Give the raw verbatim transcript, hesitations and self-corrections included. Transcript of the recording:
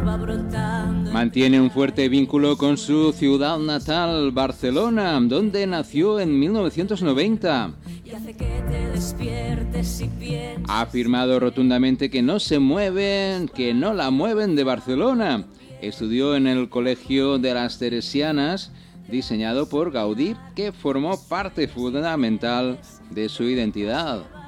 Mantiene un fuerte vínculo con su ciudad natal, Barcelona, donde nació en mil novecientos noventa. Ha afirmado rotundamente que no se mueven, que no la mueven de Barcelona. Estudió en el Colegio de las Teresianas, diseñado por Gaudí, que formó parte fundamental de su identidad.